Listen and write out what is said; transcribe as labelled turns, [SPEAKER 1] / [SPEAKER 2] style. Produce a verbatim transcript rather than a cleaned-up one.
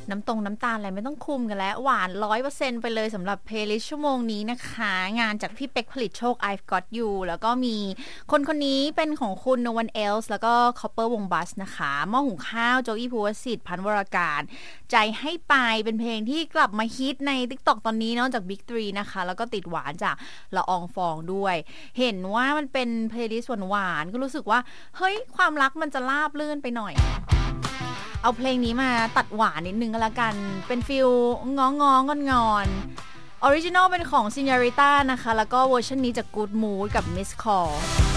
[SPEAKER 1] น้ำตรงน้ำตาลอะไรไม่ต้องคุมกันแล้วหวาน ร้อยเปอร์เซ็นต์ ไปเลยสำหรับเพลย์ลิสต์ชั่วโมงนี้นะคะงานจากพี่เป๊กผลิตโชค I've Got You แล้วก็มีคนคนนี้เป็นของคุณ No One Else แล้วก็ Copper วงบัสนะคะหม้อหุงข้าวโจอี้ภูวสิทธิ์พันวรการใจให้ไปเป็นเพลงที่กลับมาฮิตใน TikTok ตอนนี้นอกจาก Big ทรี นะคะแล้วก็ติดหวานจากละอองฟองด้วยเห็นว่ามันเป็นเพลย์ลิสต์หวานๆก็รู้สึกว่าเฮ้ยความรักมันจะราบลื่นไปหน่อยเอาเพลงนี้มาตัดหวานนิดนึงก็แล้วกันเป็นฟิลง้องๆงอนๆออริจินอลเป็นของ Señorita นะคะแล้วก็เวอร์ชันนี้จาก Good Mood กับ Miss Call